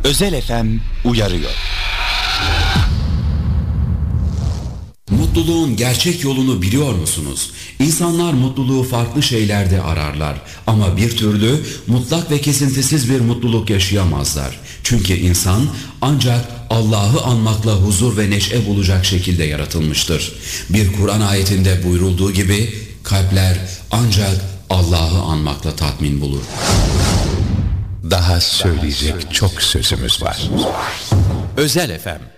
Özel FM uyarıyor. Mutluluğun gerçek yolunu biliyor musunuz? İnsanlar mutluluğu farklı şeylerde ararlar ama bir türlü mutlak ve kesintisiz bir mutluluk yaşayamazlar. Çünkü insan ancak Allah'ı anmakla huzur ve neşe bulacak şekilde yaratılmıştır. Bir Kur'an ayetinde buyurulduğu gibi kalpler ancak Allah'ı anmakla tatmin bulur. Daha söyleyecek çok sözümüz var. Özel FM.